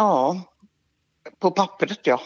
Ja, på pappret ja.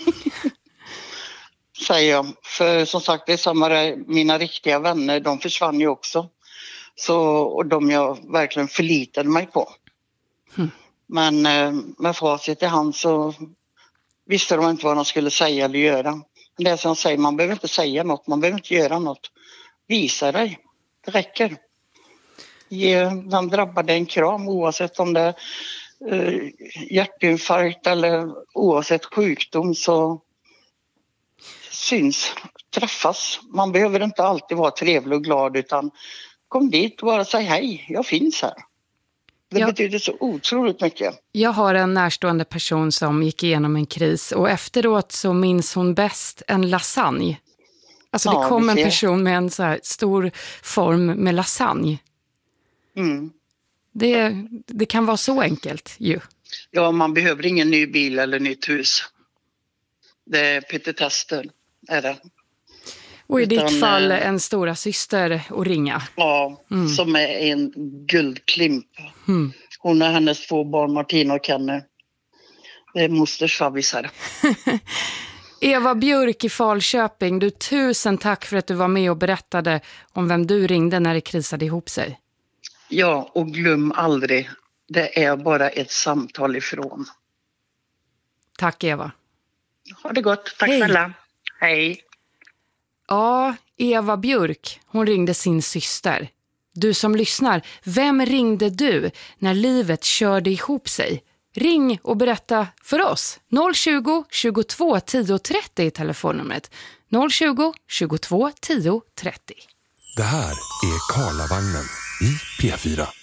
Säger jag. För som sagt, det är samma där, mina riktiga vänner, de försvann ju också. Så, och de jag verkligen förlitade mig på. Men med facit i hand så visste de inte vad de skulle säga eller göra. Det är som jag säger, man behöver inte säga något, man behöver inte göra något. Visa dig, det räcker. Ge den drabbade en kram oavsett om det är hjärtinfarkt eller oavsett sjukdom, så syns, träffas. Man behöver inte alltid vara trevlig och glad, utan kom dit och bara säg hej, jag finns här. Det betyder så otroligt mycket. Jag har en närstående person som gick igenom en kris och efteråt så minns hon bäst en lasagne. Alltså det kom en person med en så här stor form med lasagne. Mm. Det kan vara så enkelt ju. Ja, man behöver ingen ny bil eller nytt hus. Det är petitester, är det. Och i ditt fall en stora syster att ringa. Ja, som är en guldklimp. Hon och hennes 2 barn, Martina och Kenny. Det är mosters favvisar. Eva Björk i Falköping, du, tusen tack för att du var med och berättade om vem du ringde när det krisade ihop sig. Ja, och glöm aldrig, det är bara ett samtal ifrån. Tack Eva. Ha det gott, tack snälla. Hej. Ja, Eva Björk, hon ringde sin syster. Du som lyssnar, vem ringde du när livet körde ihop sig? Ring och berätta för oss. 020 22 10 30 i telefonnumret. 020 22 10 30. Det här är Karlavagnen i P4.